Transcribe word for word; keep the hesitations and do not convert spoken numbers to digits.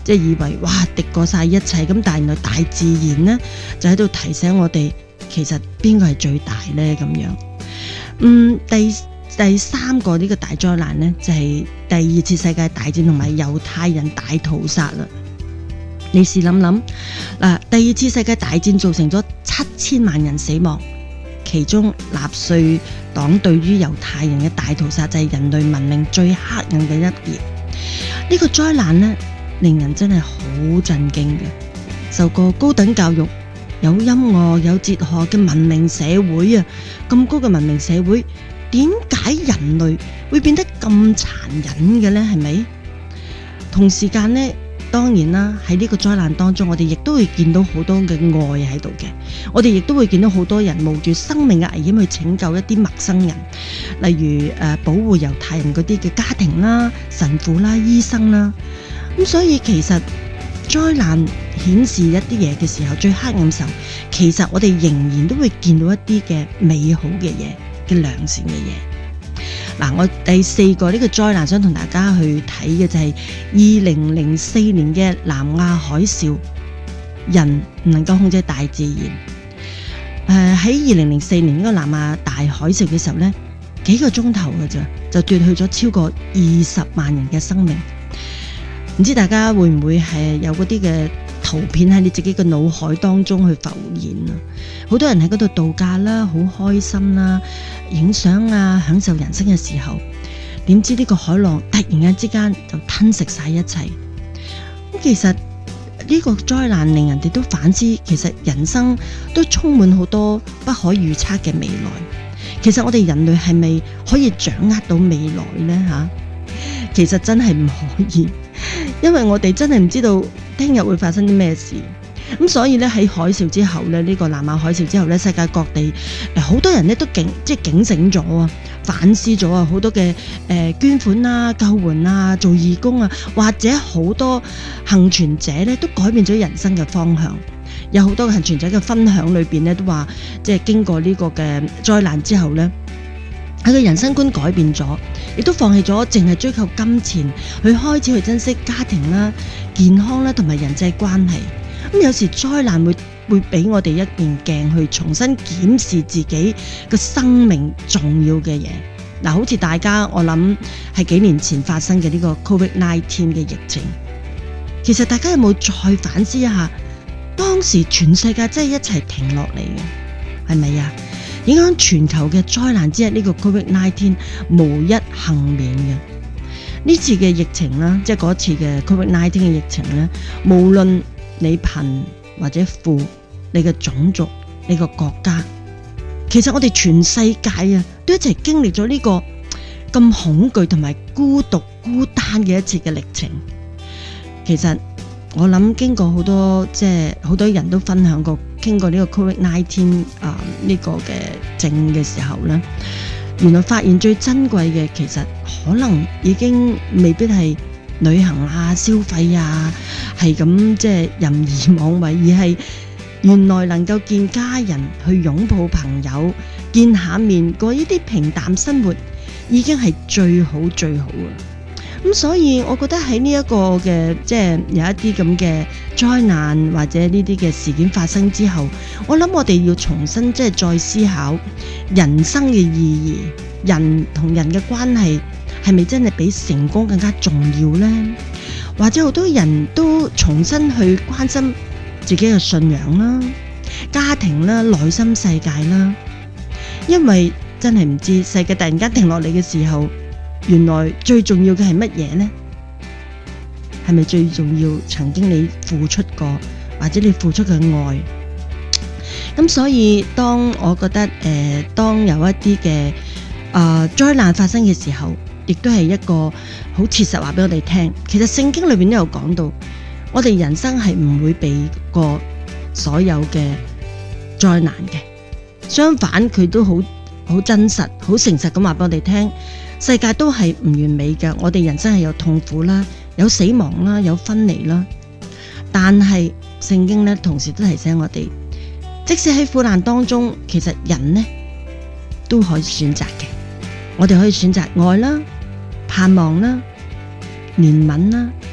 即係以為哇敵過晒一切咁，但係原來大自然呢，就喺度提醒我哋，其實邊個係最大呢？咁樣。嗯，第第三個呢個大災難呢，就係第二次世界大戰同埋猶太人大屠殺啦。你試諗諗嗱，第二次世界大戰造成咗七千萬人死亡，其中納粹黨對於猶太人嘅大屠殺就係人類文明最黑暗嘅一頁。呢個災難呢，令人真係好震驚嘅。受過高等教育、有音樂、有哲學嘅文明社會啊，咁高嘅文明社會，點解人類會變得咁殘忍嘅呢？係咪？同時間呢，當然啦，喺呢個災難當中，我哋亦都會見到好多嘅愛喺度嘅。我哋亦都會見到好多人冒住生命嘅危險去拯救一啲陌生人，例如誒、呃、保護猶太人嗰啲嘅家庭啦、神父啦、醫生啦。咁所以其實災難顯示一啲嘢嘅時候，最黑暗嘅時候，其實我哋仍然都會見到一啲嘅美好嘅嘢嘅良善嘅嘢。嗱，我第四個呢個災難想同大家去睇嘅就係二零零四年嘅南亞海嘯，人唔能夠控制大自然。誒喺二零零四年呢個南亞大海嘯嘅時候呢，幾個鐘頭嘅咋就奪去咗超過二十萬人嘅生命。唔知大家會唔會係有嗰啲嘅圖片喺你自己嘅腦海當中去浮現啊？好多人喺嗰度度假啦，好開心啦，影相啊，享受人生嘅時候，點知呢個海浪突然間之間就吞噬晒一切。咁其實呢個災難令人哋都反思，其實人生都充滿好多不可預測嘅未來。其實我哋人類係咪可以掌握到未來呢？吓，其實真係唔可以。因為我哋真係唔知道聽日會發生啲咩事，咁所以咧喺海嘯之後咧，呢個南亞海嘯之後咧，世界各地誒好多人咧都警即係警醒咗啊，反思咗啊，好多嘅誒捐款啊、救援啊、做義工啊，或者好多幸存者咧都改變咗人生嘅方向。有好多幸存者嘅分享裏邊咧都話，即係經過呢個嘅災難之後咧，佢嘅人生觀改變咗，亦都放棄咗淨係追求金錢，去開始去珍惜家庭啦、健康啦同埋人際關係。咁有時災難會會俾我哋一面鏡去重新檢視自己嘅生命重要嘅嘢。嗱，好似大家我諗係幾年前發生嘅呢個 Covid 十九 嘅疫情，其實大家有冇再反思一下，當時全世界真係一齊停落嚟嘅，係咪啊？影響全球嘅災難之一，呢個 Covid 十九 無一幸免嘅。呢次嘅疫情啦，即係嗰次嘅 Covid 十九 嘅疫情咧，無論你貧或者富，你嘅種族、你個國家，其實我哋全世界啊，都一齊經歷咗呢個咁恐懼同埋孤獨、孤單嘅一次嘅歷程。其實我諗經過好多即係好多人都分享過。經過呢個 Covid 十九 啊呢個嘅症嘅時候咧，原來發現最珍貴嘅其實可能已經未必係旅行啊、消費啊，係咁即係任意妄為，而係原來能夠見家人、去擁抱朋友、見下面過呢啲平淡生活，已經係最好最好啊！咁所以我覺得喺呢一個嘅即係有一啲咁嘅災難或者呢啲嘅事件發生之後，我諗我哋要重新即係再思考人生嘅意義，人同人嘅關係係咪真係比成功更加重要呢？或者好多人都重新去關心自己嘅信仰啦、家庭啦、內心世界啦，因為真係唔知世界突然間停落嚟嘅時候，原來最重要嘅係乜嘢呢？係咪最重要曾經你付出過，或者你付出嘅愛？咁所以當我覺得誒、呃，當有一啲嘅誒災難發生嘅時候，亦都係一個好切實話俾我哋聽。其實聖經裏邊都有講到，我哋人生係唔會避過所有嘅災難嘅。相反，佢都好好真實、好誠實咁話俾我哋聽。世界都係唔完美嘅，我哋人生係有痛苦啦，有死亡啦，有分離啦。但係聖經咧，同時都提醒我哋，即使喺苦難當中，其實人呢都可以選擇嘅。我哋可以選擇愛啦、盼望啦、憐憫啦、